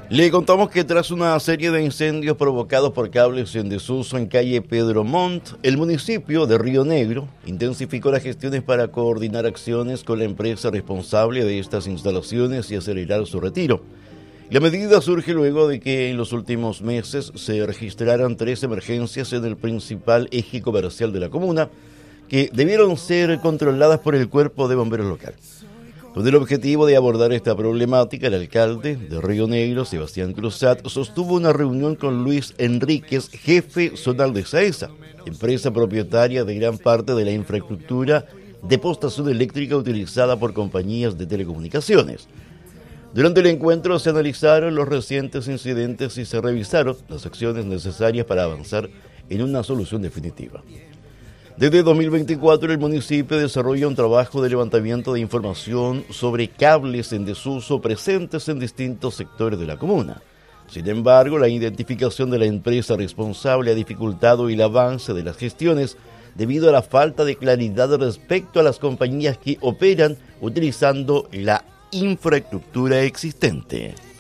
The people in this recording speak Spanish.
Le contamos que tras una serie de incendios provocados por cables en desuso en calle Pedro Montt, el municipio de Río Negro intensificó las gestiones para coordinar acciones con la empresa responsable de estas instalaciones y acelerar su retiro. La medida surge luego de que en los últimos meses se registraran 3 emergencias en el principal eje comercial de la comuna, que debieron ser controladas por el Cuerpo de Bomberos local. Con el objetivo de abordar esta problemática, el alcalde de Río Negro, Sebastián Cruzat, sostuvo una reunión con Luis Enríquez, jefe zonal de SAESA, empresa propietaria de gran parte de la infraestructura de postación eléctrica utilizada por compañías de telecomunicaciones. Durante el encuentro se analizaron los recientes incidentes y se revisaron las acciones necesarias para avanzar en una solución definitiva. Desde 2024, el municipio desarrolla un trabajo de levantamiento de información sobre cables en desuso presentes en distintos sectores de la comuna. Sin embargo, la identificación de la empresa responsable ha dificultado el avance de las gestiones debido a la falta de claridad respecto a las compañías que operan utilizando la infraestructura existente.